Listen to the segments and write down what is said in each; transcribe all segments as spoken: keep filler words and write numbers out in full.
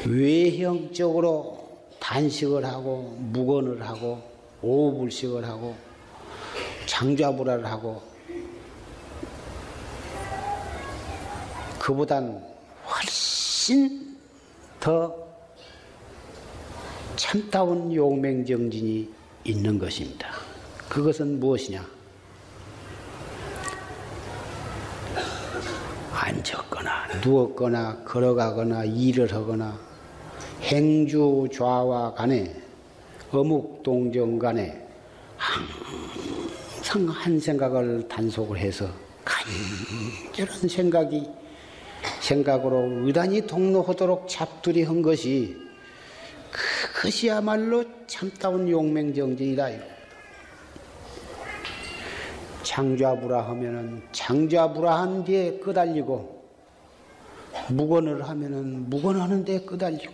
외형적으로 단식을 하고 묵언을 하고 오불식을 하고 장좌불화를 하고 그보단 훨씬 더 참다운 용맹정진이 있는 것입니다. 그것은 무엇이냐? 앉았거나 누웠거나 걸어가거나 일을 하거나 행주 좌와 간에 어묵동정 간에 항상 한 생각을 단속을 해서 간절한 생각이 생각으로 의단이 동로하도록 잡두리 한 것이 그것이야말로 참다운 용맹정진이다. 장좌불화 하면은 장좌불화한 데에 끄달리고 묵언을 하면은 묵언하는 데에 끄달리고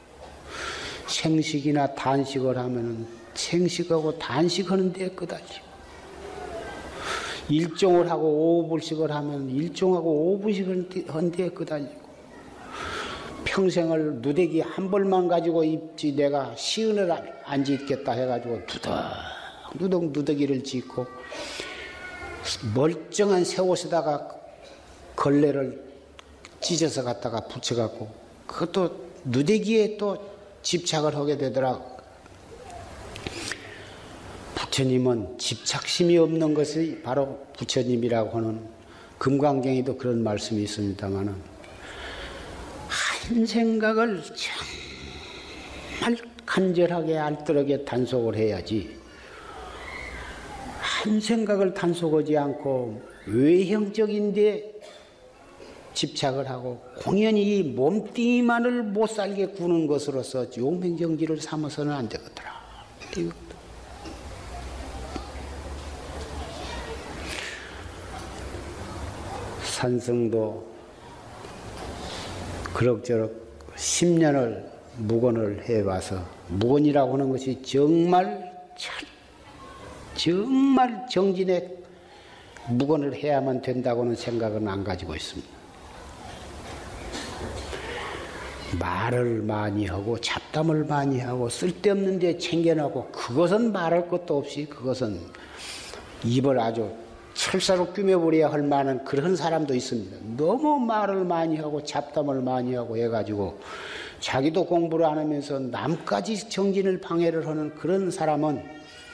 생식이나 단식을 하면은 생식하고 단식하는 데에 끄달리고 일종을 하고 오불식을 하면 일종하고 오불식을 한 데에 끄달리고 평생을 누대기 한 벌만 가지고 입지 내가 시은을 안 짓겠다 해가지고 누덕 누덕 누더기를 짓고 멀쩡한 새 옷에다가 걸레를 찢어서 갖다가 붙여갖고 그것도 누대기에 또 집착을 하게 되더라고. 부처님은 집착심이 없는 것이 바로 부처님이라고 하는 금강경에도 그런 말씀이 있습니다마는 한 생각을 정말 간절하게 알뜰하게 단속을 해야지 한 생각을 단속하지 않고 외형적인데 집착을 하고 공연히 몸뚱이만을 못 살게 구는 것으로서 용맹정지를 삼아서는 안 되겠더라. 산성도 그럭저럭 십 년을 묵언을 해와서 묵언이라고 하는 것이 정말 정말 정진에 묵언을 해야만 된다고는 생각은 안 가지고 있습니다. 말을 많이 하고 잡담을 많이 하고 쓸데없는 데 챙겨나고 그것은 말할 것도 없이 그것은 입을 아주 철사로 꿰매버려야 할 만한 그런 사람도 있습니다. 너무 말을 많이 하고 잡담을 많이 하고 해가지고 자기도 공부를 안 하면서 남까지 정진을 방해를 하는 그런 사람은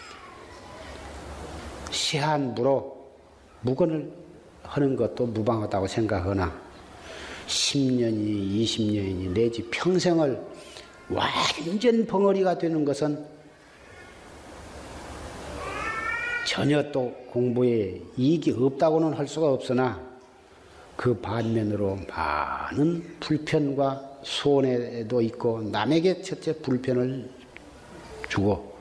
시한무로 묵언을 하는 것도 무방하다고 생각하나 십 년이니 이십 년이니 내지 평생을 완전 벙어리가 되는 것은 전혀 또 공부에 이익이 없다고는 할 수가 없으나 그 반면으로 많은 불편과 손해도 있고 남에게 첫째 불편을 주고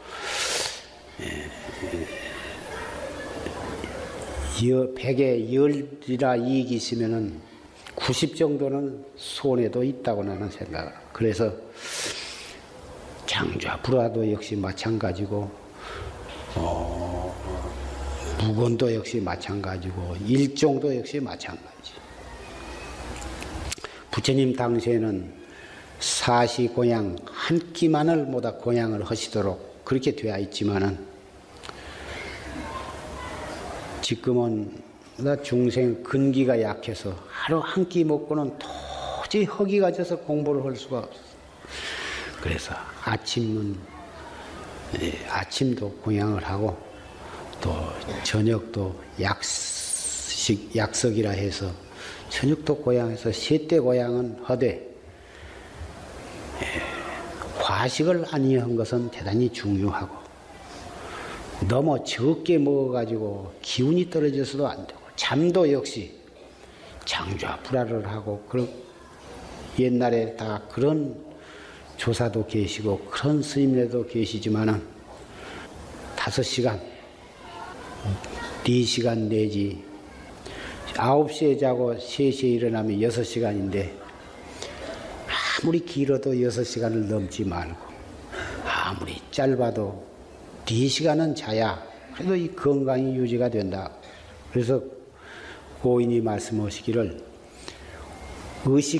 백에 열이라 이익이 있으면은 구십 정도는 손해도 있다고 나는 생각을. 그래서 장좌불화도 역시 마찬가지고 어, 묵언도 역시 마찬가지고 일종도 역시 마찬가지. 부처님 당시에는 사시고양 한 끼만을 모두 고양을 하시도록 그렇게 되어 있지만은 지금은 중생 근기가 약해서 하루 한 끼 먹고는 도저히 허기가 져서 공부를 할 수가 없어. 그래서 아침은 예, 아침도 공양을 하고 또 저녁도 약식 약석이라 해서 저녁도 고양해서 세때 고양은 하되 예, 과식을 아니한 것은 대단히 중요하고 너무 적게 먹어가지고 기운이 떨어져서도 안 되고 잠도 역시 장좌불화를 하고 그런 옛날에 다 그런 조사도 계시고 그런 스님들도 계시지만은 다섯 시간, 네 시간 내지 아홉 시에 자고 세 시에 일어나면 여섯 시간인데 아무리 길어도 여섯 시간을 넘지 말고 아무리 짧아도 네 시간은 자야 그래도 이 건강이 유지가 된다. 그래서 고인이 말씀하시기를 의식